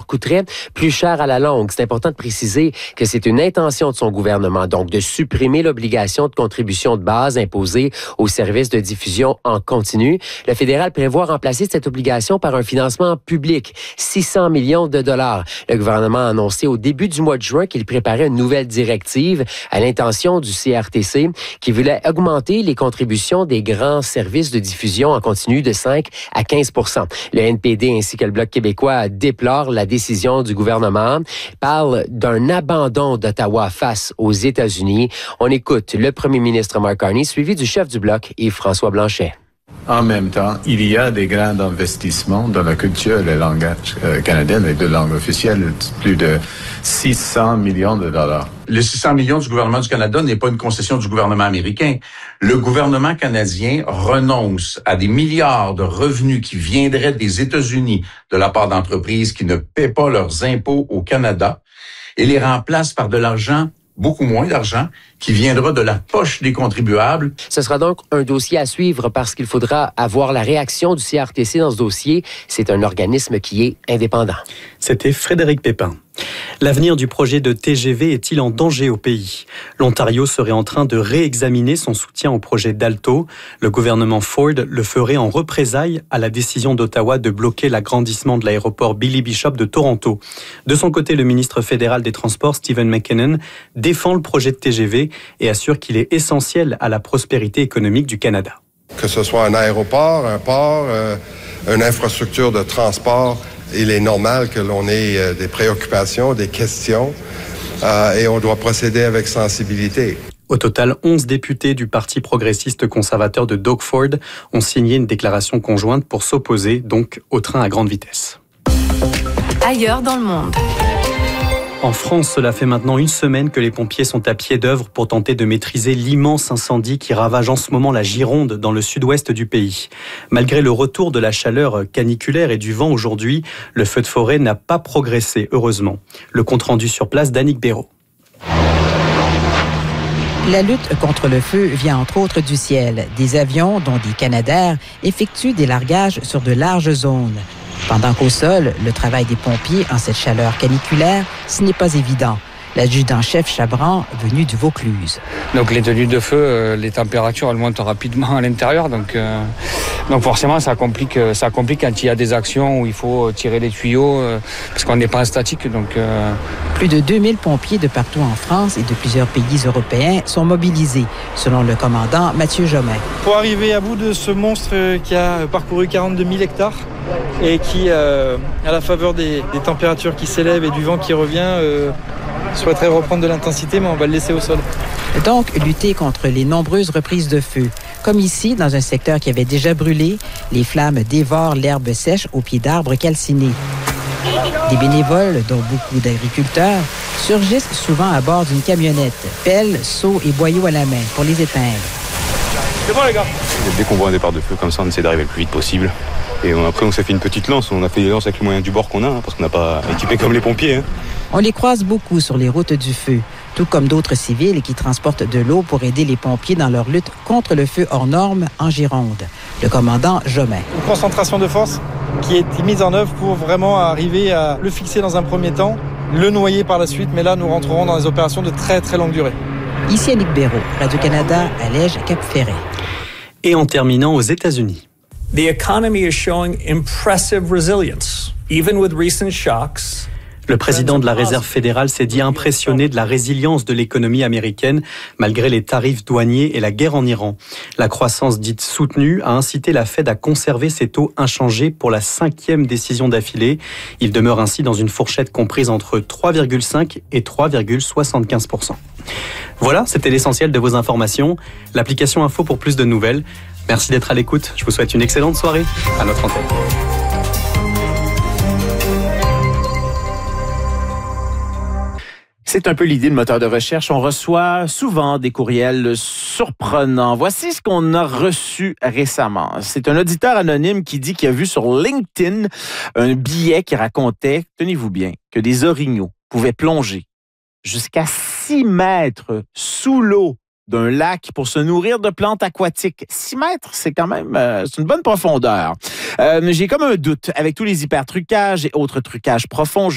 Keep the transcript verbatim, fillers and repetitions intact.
coûterait plus cher à la longue. C'est important de préciser que c'est une intention de son gouvernement, donc de supprimer l'obligation de contribution de base imposée aux services de diffusion en continu. Le fédéral prévoit remplacer cette obligation par un financement public, six cents millions de dollars. Le gouvernement a annoncé au début du mois de juin qu'il préparait une nouvelle directive à l'intention du C R T C qui voulait augmenter les contributions des grands services de diffusion en continu de cinq à quinze pour cent. Le N P D ainsi que le Bloc québécois déplorent la décision du gouvernement, parlent d'un abandon d'Ottawa face aux États-Unis. On écoute le premier ministre Mark Carney, suivi du chef du Bloc, Yves-François Blanchet. En même temps, il y a des grands investissements dans la culture et le langage euh, canadien, les deux langues officielles, plus de six cents millions de dollars. Les six cents millions du gouvernement du Canada n'est pas une concession du gouvernement américain. Le gouvernement canadien renonce à des milliards de revenus qui viendraient des États-Unis de la part d'entreprises qui ne paient pas leurs impôts au Canada et les remplace par de l'argent, beaucoup moins d'argent, qui viendra de la poche des contribuables. Ce sera donc un dossier à suivre parce qu'il faudra avoir la réaction du C R T C dans ce dossier. C'est un organisme qui est indépendant. C'était Frédéric Pépin. L'avenir du projet de T G V est-il en danger au pays? L'Ontario serait en train de réexaminer son soutien au projet d'Alto. Le gouvernement Ford le ferait en représailles à la décision d'Ottawa de bloquer l'agrandissement de l'aéroport Billy Bishop de Toronto. De son côté, le ministre fédéral des Transports, Stephen McKinnon, défend le projet de T G V et assure qu'il est essentiel à la prospérité économique du Canada. Que ce soit un aéroport, un port, euh, une infrastructure de transport, il est normal que l'on ait euh, des préoccupations, des questions, euh, et on doit procéder avec sensibilité. Au total, onze députés du Parti progressiste conservateur de Doug Ford ont signé une déclaration conjointe pour s'opposer donc au train à grande vitesse. Ailleurs dans le monde. En France, cela fait maintenant une semaine que les pompiers sont à pied d'œuvre pour tenter de maîtriser l'immense incendie qui ravage en ce moment la Gironde dans le sud-ouest du pays. Malgré le retour de la chaleur caniculaire et du vent aujourd'hui, le feu de forêt n'a pas progressé, heureusement. Le compte-rendu sur place d'Annick Béraud. La lutte contre le feu vient entre autres du ciel. Des avions, dont des Canadair, effectuent des largages sur de larges zones. Pendant qu'au sol, le travail des pompiers en cette chaleur caniculaire, ce n'est pas évident. L'adjudant-chef Chabran, venu du Vaucluse. Donc les tenues de feu, euh, les températures elles montent rapidement à l'intérieur, donc euh, donc forcément ça complique, ça complique quand il y a des actions où il faut tirer les tuyaux euh, parce qu'on n'est pas en statique. Donc euh... plus de deux mille pompiers de partout en France et de plusieurs pays européens sont mobilisés, selon le commandant Mathieu Jomet. Pour arriver à bout de ce monstre qui a parcouru quarante-deux mille hectares et qui, euh, à la faveur des, des températures qui s'élèvent et du vent qui revient, euh, souhaiterait reprendre de l'intensité, mais on va le laisser au sol. Donc, lutter contre les nombreuses reprises de feu. Comme ici, dans un secteur qui avait déjà brûlé, les flammes dévorent l'herbe sèche au pied d'arbres calcinés. Des bénévoles, dont beaucoup d'agriculteurs, surgissent souvent à bord d'une camionnette, pelles, seaux et boyaux à la main pour les éteindre. C'est bon, les gars? Dès qu'on voit un départ de feu comme ça, on essaie d'arriver le plus vite possible. Et après, on s'est fait une petite lance. On a fait des lances avec les moyens du bord qu'on a, hein, parce qu'on n'a pas équipé comme les pompiers. Hein. On les croise beaucoup sur les routes du feu, tout comme d'autres civils qui transportent de l'eau pour aider les pompiers dans leur lutte contre le feu hors norme en Gironde. Le commandant Jomet. Une concentration de force qui est mise en œuvre pour vraiment arriver à le fixer dans un premier temps, le noyer par la suite, mais là, nous rentrerons dans des opérations de très, très longue durée. Ici Annick Béraud, Radio-Canada, Allège, Cap-Ferret. Et en terminant aux États-Unis. The economy is showing impressive resilience, even with recent shocks. Le président de la Réserve fédérale s'est dit impressionné de la résilience de l'économie américaine malgré les tarifs douaniers et la guerre en Iran. La croissance dite soutenue a incité la Fed à conserver ses taux inchangés pour la cinquième décision d'affilée. Il demeure ainsi dans une fourchette comprise entre trois virgule cinq et trois virgule soixante-quinze pour cent. Voilà, c'était l'essentiel de vos informations. L'application Info pour plus de nouvelles. Merci d'être à l'écoute. Je vous souhaite une excellente soirée à notre antenne. C'est un peu l'idée de moteur de recherche. On reçoit souvent des courriels surprenants. Voici ce qu'on a reçu récemment. C'est un auditeur anonyme qui dit qu'il a vu sur LinkedIn un billet qui racontait, tenez-vous bien, que des orignaux pouvaient plonger jusqu'à six mètres sous l'eau d'un lac pour se nourrir de plantes aquatiques. six mètres, c'est quand même euh, c'est une bonne profondeur. Euh, j'ai comme un doute avec tous les hyper-trucages et autres trucages profonds.